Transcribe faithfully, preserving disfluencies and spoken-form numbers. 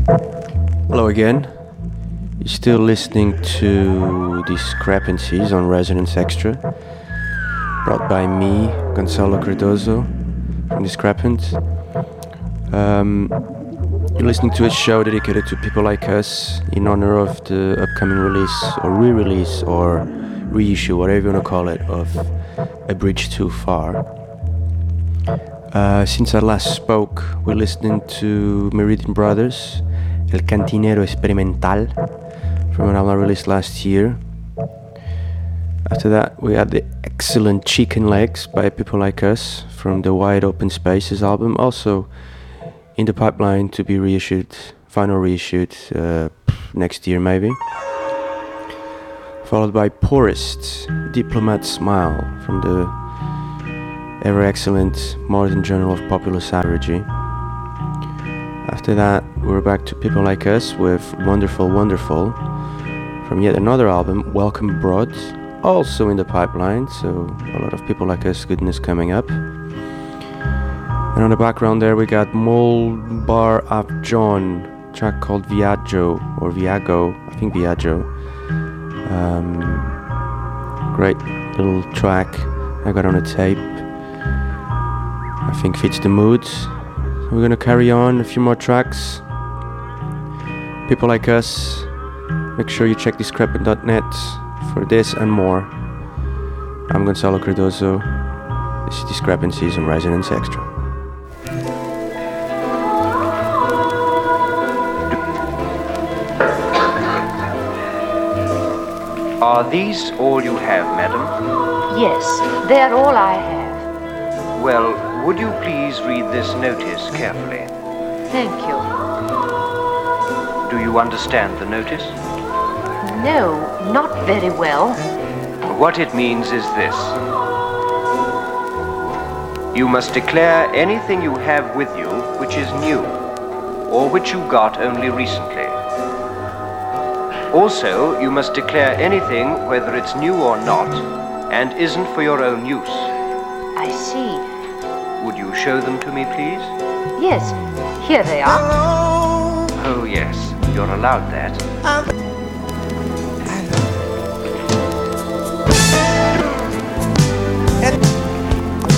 Hello again. You're still listening to Discrepancies on Resonance Extra, brought by me, Gonzalo Cardozo from Discrepant. Um, you're listening to a show dedicated to people like us in honor of the upcoming release or re-release or reissue, whatever you want to call it, of A Bridge Too Far. Uh, since I last spoke, we're listening to Meridian Brothers, El Cantinero Experimental, from an album released last year. After that, we had the excellent Chicken Legs by People Like Us from the Wide Open Spaces album, also in the pipeline to be reissued, final reissued uh, next year maybe. Followed by Poorest, Diplomat Smile from the ever excellent Modern Journal of Popular Savagery. After that, we're back to People Like Us with Wonderful Wonderful from yet another album, Welcome Abroad, also in the pipeline, so a lot of People Like Us goodness coming up. And on the background there we got Mol Bar Ap John, track called Viaggio, or Viago, I think Viaggio. Um, great little track I got on a tape. I think fits the mood. We're gonna carry on a few more tracks. People Like Us. Make sure you check discrepant dot net for this and more. I'm Gonzalo Cardozo. This is Discrepancies on Resonance Extra. Are these all you have, madam? Yes, they're all I have. Well, would you please read this notice carefully? Thank you. Do you understand the notice? No, not very well. What it means is this. You must declare anything you have with you which is new, or which you got only recently. Also, you must declare anything, whether it's new or not, and isn't for your own use. I see. Would you show them to me, please? Yes, here they are. Oh, yes, you're allowed that.